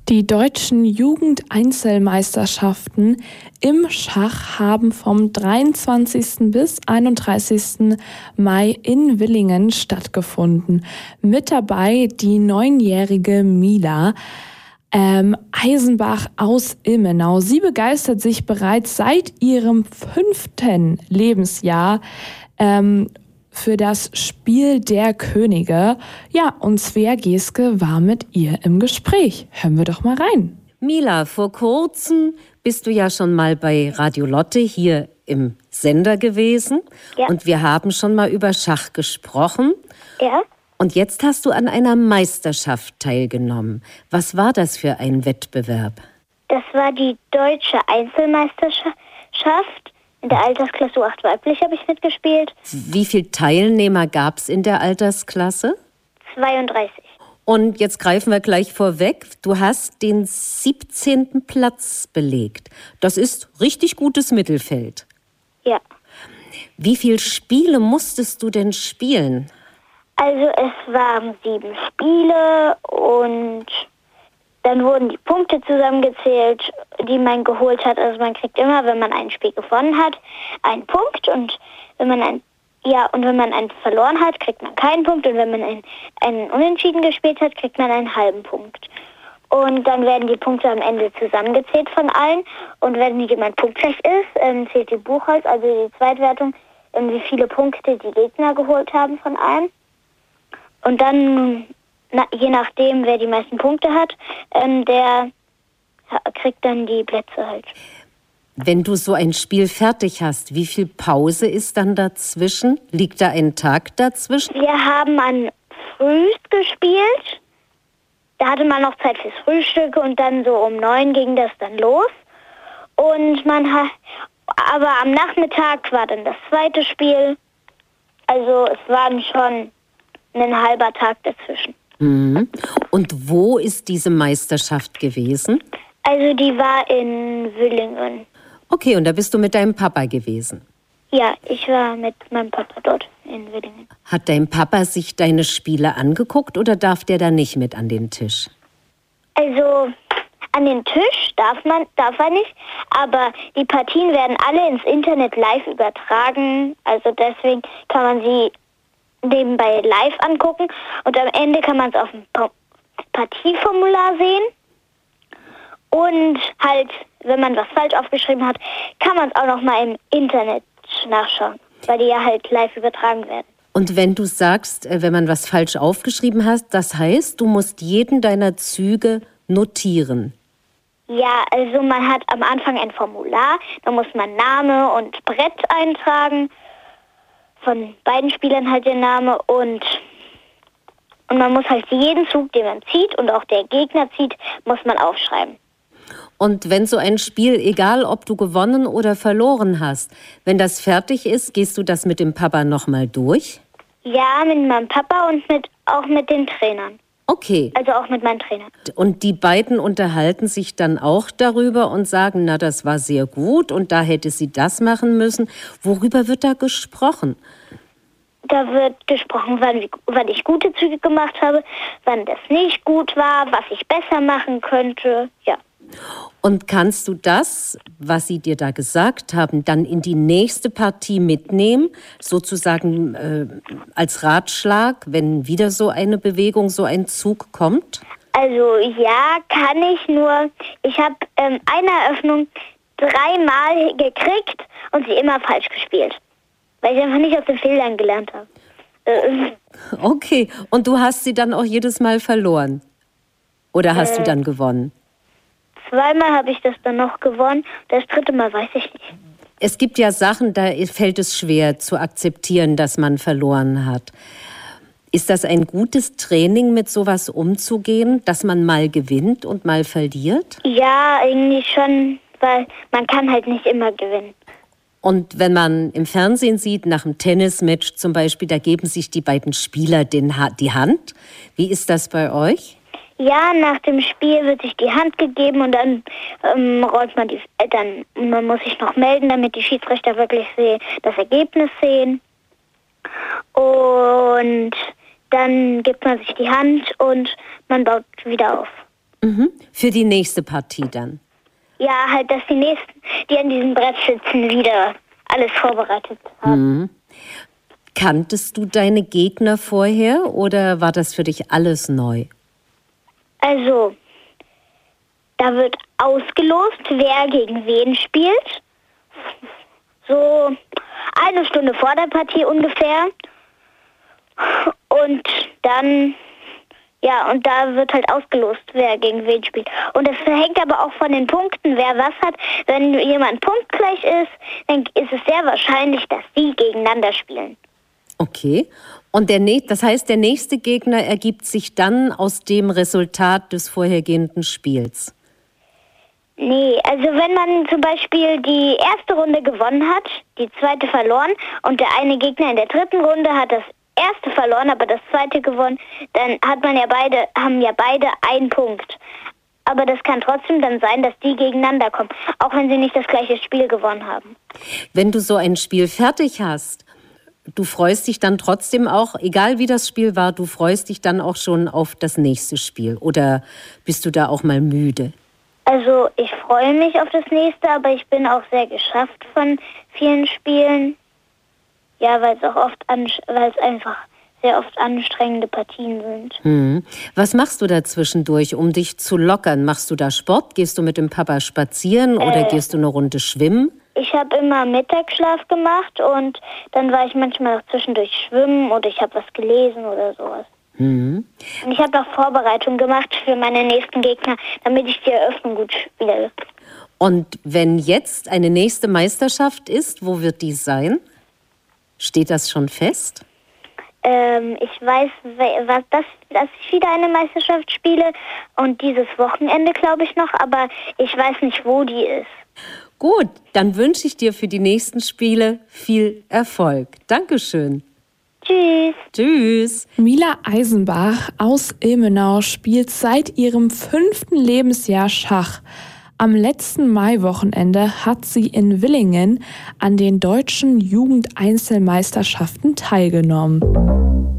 Die deutschen Jugendeinzelmeisterschaften im Schach haben vom 23. bis 31. Mai in Villingen stattgefunden. Mit dabei die 9-jährige Mila Eisenbach aus Ilmenau. Sie begeistert sich bereits seit ihrem 5. Lebensjahr für das Spiel der Könige. Ja, und Svea Geske war mit ihr im Gespräch. Hören wir doch mal rein. Mila, vor kurzem bist du ja schon mal bei Radio Lotte hier im Sender gewesen. Ja. Und wir haben schon mal über Schach gesprochen. Ja, Und jetzt hast du an einer Meisterschaft teilgenommen. Was war das für ein Wettbewerb? das war die deutsche Einzelmeisterschaft. In der Altersklasse U8 weiblich habe ich mitgespielt. Wie viele Teilnehmer gab es in der Altersklasse? 32. Und jetzt greifen wir gleich vorweg. Du hast den 17. Platz belegt. Das ist richtig gutes Mittelfeld. Ja. Wie viele Spiele musstest du denn spielen? Also es waren 7 Spiele und dann wurden die Punkte zusammengezählt, die man geholt hat. Also man kriegt immer, wenn man ein Spiel gewonnen hat, einen Punkt, und wenn man ein verloren hat, kriegt man keinen Punkt, und wenn man einen Unentschieden gespielt hat, kriegt man einen halben Punkt. Und dann werden die Punkte am Ende zusammengezählt von allen, und wenn jemand punktgleich ist, zählt die Buchholz, also die Zweitwertung, wie viele Punkte die Gegner geholt haben von allen. Und dann, je nachdem, wer die meisten Punkte hat, der kriegt dann die Plätze halt. Wenn du so ein Spiel fertig hast, wie viel Pause ist dann dazwischen? Liegt da ein Tag dazwischen? Wir haben an Frühst gespielt. Da hatte man noch Zeit fürs Frühstück, und dann so um 9 ging das dann los. Und aber am Nachmittag war dann das zweite Spiel. Also es waren schon ein halber Tag dazwischen. Mhm. Und wo ist diese Meisterschaft gewesen? Also die war in Villingen. Okay, und da bist du mit deinem Papa gewesen. Ja, ich war mit meinem Papa dort in Villingen. Hat dein Papa sich deine Spiele angeguckt oder darf der da nicht mit an den Tisch? Also an den Tisch darf er nicht, aber die Partien werden alle ins Internet live übertragen. Also deswegen kann man sie nebenbei live angucken, und am Ende kann man es auf dem Partieformular sehen. Und halt, wenn man was falsch aufgeschrieben hat, kann man es auch noch mal im Internet nachschauen, weil die ja halt live übertragen werden. Und wenn du sagst, wenn man was falsch aufgeschrieben hast, das heißt, du musst jeden deiner Züge notieren. Ja, also man hat am Anfang ein Formular, da muss man Name und Brett eintragen, von beiden Spielern halt der Name, und man muss halt jeden Zug, den man zieht und auch der Gegner zieht, muss man aufschreiben. Und wenn so ein Spiel, egal ob du gewonnen oder verloren hast, wenn das fertig ist, gehst du das mit dem Papa nochmal durch? Ja, mit meinem Papa und auch mit den Trainern. Okay. Also auch mit meinen Trainern. Und die beiden unterhalten sich dann auch darüber und sagen, na, das war sehr gut und da hätte sie das machen müssen. Worüber wird da gesprochen? Da wird gesprochen, wann ich gute Züge gemacht habe, wann das nicht gut war, was ich besser machen könnte, ja. Und kannst du das, was sie dir da gesagt haben, dann in die nächste Partie mitnehmen, sozusagen als Ratschlag, wenn wieder so eine Bewegung, so ein Zug kommt? Also ja, kann ich, nur ich habe eine Eröffnung 3-mal gekriegt und sie immer falsch gespielt, weil ich einfach nicht aus den Fehlern gelernt habe. Okay, und du hast sie dann auch jedes Mal verloren? Oder hast du dann gewonnen? 2-mal habe ich das dann noch gewonnen, das 3. Mal weiß ich nicht. Es gibt ja Sachen, da fällt es schwer zu akzeptieren, dass man verloren hat. Ist das ein gutes Training, mit sowas umzugehen, dass man mal gewinnt und mal verliert? Ja, eigentlich schon, weil man kann halt nicht immer gewinnen. Und wenn man im Fernsehen sieht, nach einem Tennismatch zum Beispiel, da geben sich die beiden Spieler die Hand. Wie ist das bei euch? Ja, nach dem Spiel wird sich die Hand gegeben, und dann rollt man man muss sich noch melden, damit die Schiedsrichter wirklich das Ergebnis sehen. Und dann gibt man sich die Hand und man baut wieder auf. Für die nächste Partie dann? Ja, halt, dass die Nächsten, die an diesem Brett sitzen, wieder alles vorbereitet haben. Kanntest du deine Gegner vorher oder war das für dich alles neu? Also, da wird ausgelost, wer gegen wen spielt. So eine Stunde vor der Partie ungefähr. Und dann, ja, und da wird halt ausgelost, wer gegen wen spielt. Und es hängt aber auch von den Punkten, wer was hat. Wenn jemand punktgleich ist, dann ist es sehr wahrscheinlich, dass die gegeneinander spielen. Okay. Und das heißt, der nächste Gegner ergibt sich dann aus dem Resultat des vorhergehenden Spiels? Nee, also wenn man zum Beispiel die erste Runde gewonnen hat, die zweite verloren und der eine Gegner in der dritten Runde hat das erste verloren, aber das zweite gewonnen, dann haben ja beide einen Punkt. Aber das kann trotzdem dann sein, dass die gegeneinander kommen, auch wenn sie nicht das gleiche Spiel gewonnen haben. Wenn du so ein Spiel fertig hast, du freust dich dann trotzdem auch, egal wie das Spiel war, du freust dich dann auch schon auf das nächste Spiel? Oder bist du da auch mal müde? Also ich freue mich auf das nächste, aber ich bin auch sehr geschafft von vielen Spielen. Ja, weil es einfach sehr oft anstrengende Partien sind. Was machst du da zwischendurch, um dich zu lockern? Machst du da Sport? Gehst du mit dem Papa spazieren oder gehst du eine Runde schwimmen? Ich habe immer Mittagsschlaf gemacht und dann war ich manchmal auch zwischendurch schwimmen oder ich habe was gelesen oder sowas. Und ich habe auch Vorbereitungen gemacht für meine nächsten Gegner, damit ich die Eröffnung gut spiele. Und wenn jetzt eine nächste Meisterschaft ist, wo wird die sein? Steht das schon fest? Ich weiß, dass ich wieder eine Meisterschaft spiele und dieses Wochenende glaube ich noch, aber ich weiß nicht, wo die ist. Gut, dann wünsche ich dir für die nächsten Spiele viel Erfolg. Dankeschön. Tschüss. Tschüss. Mila Eisenbach aus Ilmenau spielt seit ihrem 5. Lebensjahr Schach. Am letzten Maiwochenende hat sie in Villingen an den deutschen Jugendeinzelmeisterschaften teilgenommen.